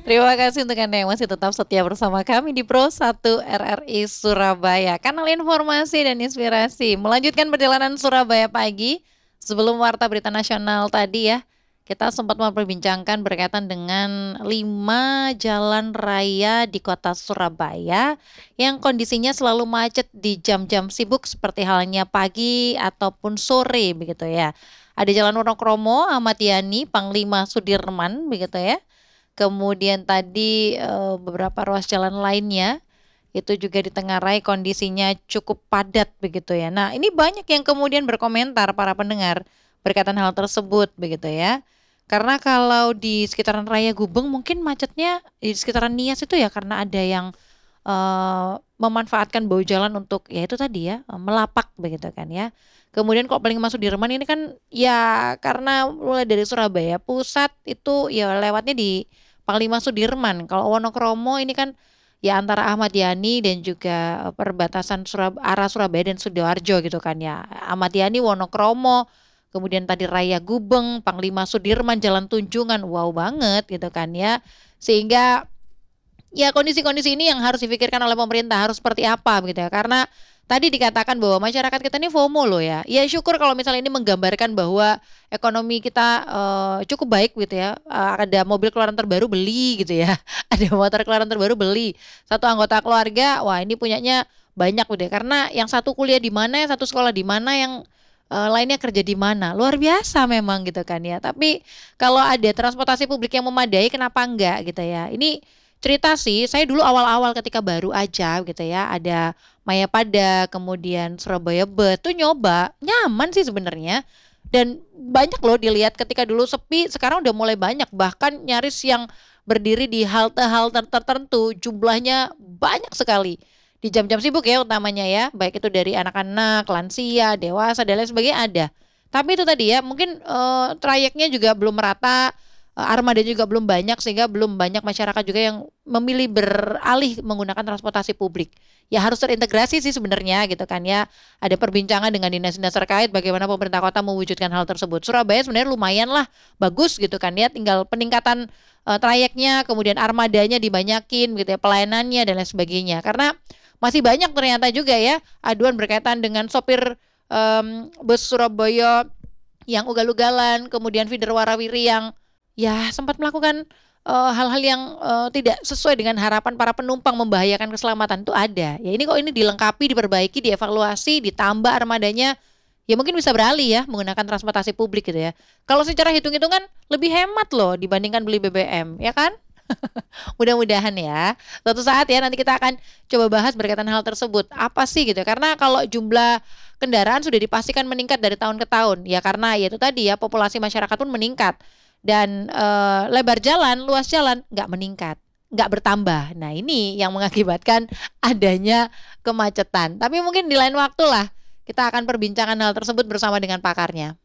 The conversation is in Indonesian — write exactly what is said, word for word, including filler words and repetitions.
Terima kasih untuk Anda yang masih tetap setia bersama kami di Pro satu R R I Surabaya, kanal informasi dan inspirasi. Melanjutkan perjalanan Surabaya pagi, sebelum warta berita nasional tadi ya, kita sempat memperbincangkan berkaitan dengan lima jalan raya di kota Surabaya yang kondisinya selalu macet di jam-jam sibuk seperti halnya pagi ataupun sore begitu ya. Ada Jalan Wonokromo, Ahmad Yani, Panglima Sudirman begitu ya. Kemudian tadi, eee, beberapa ruas jalan lainnya, itu juga ditengarai kondisinya cukup padat begitu ya. Nah, ini banyak yang kemudian berkomentar para pendengar berkaitan hal tersebut begitu ya. Karena kalau di sekitaran Raya Gubeng mungkin macetnya di sekitaran Nias itu ya karena ada yang, eee, memanfaatkan bahu jalan untuk ya itu tadi ya, eee, melapak begitu kan ya. Kemudian kalau paling masuk Sudirman ini kan ya karena mulai dari Surabaya pusat itu ya lewatnya di Panglima Sudirman. Kalau Wonokromo ini kan ya antara Ahmad Yani dan juga, eee, perbatasan Surab arah Surabaya dan Sidoarjo gitu kan ya. Ahmad Yani, Wonokromo, kemudian tadi Raya Gubeng, Panglima Sudirman, Jalan Tunjungan, wow banget gitu kan ya. Sehingga ya kondisi-kondisi ini yang harus difikirkan oleh pemerintah, harus seperti apa begitu ya. Karena tadi dikatakan bahwa masyarakat kita ini FOMO loh ya. Ya syukur kalau misalnya ini menggambarkan bahwa ekonomi kita, eee, cukup baik gitu ya, eee, ada mobil keluaran terbaru beli gitu ya, ada motor keluaran terbaru beli. Satu anggota keluarga, wah ini punyanya banyak udah karena yang satu kuliah di mana, yang satu sekolah di mana, yang, eee, lainnya kerja di mana. Luar biasa memang gitu kan ya. Tapi kalau ada transportasi publik yang memadai kenapa enggak gitu ya. Ini cerita sih, saya dulu awal-awal ketika baru aja gitu ya, ada Mayapada, kemudian Surabaya Bus, tuh nyoba, nyaman sih sebenarnya. Dan banyak loh dilihat ketika dulu sepi, sekarang udah mulai banyak, bahkan nyaris yang berdiri di halte-halte tertentu, jumlahnya banyak sekali. Di jam-jam sibuk ya utamanya ya, baik itu dari anak-anak, lansia, dewasa, dan lain sebagainya ada. Tapi itu tadi ya, mungkin eh, trayeknya juga belum merata, Eee, armada juga belum banyak sehingga belum banyak masyarakat juga yang memilih beralih menggunakan transportasi publik. Ya harus terintegrasi sih sebenarnya gitu kan ya. Ada perbincangan dengan dinas-dinas terkait bagaimana pemerintah kota mewujudkan hal tersebut. Surabaya sebenarnya lumayanlah bagus gitu kan ya, tinggal peningkatan, eee, trayeknya, kemudian armadanya dibanyakin gitu ya, pelayanannya dan lain sebagainya. Karena masih banyak ternyata juga ya aduan berkaitan dengan sopir, mmm, bus Surabaya yang ugal-ugalan, kemudian feeder warawiri yang ya sempat melakukan, eee, hal-hal yang, eee, tidak sesuai dengan harapan para penumpang, membahayakan keselamatan itu ada. Ya ini kok ini dilengkapi, diperbaiki, dievaluasi, ditambah armadanya, ya mungkin bisa beralih ya menggunakan transportasi publik gitu ya. Kalau secara hitung-hitungan lebih hemat loh dibandingkan beli B B M, ya kan? Mudah-mudahan ya, suatu saat ya nanti kita akan coba bahas berkaitan hal tersebut. Apa sih gitu, karena kalau jumlah kendaraan sudah dipastikan meningkat dari tahun ke tahun, ya karena ya itu tadi ya populasi masyarakat pun meningkat dan, eee, lebar jalan, luas jalan nggak meningkat, nggak bertambah. Nah ini yang mengakibatkan adanya kemacetan. Tapi mungkin di lain waktu lah kita akan perbincangkan hal tersebut bersama dengan pakarnya.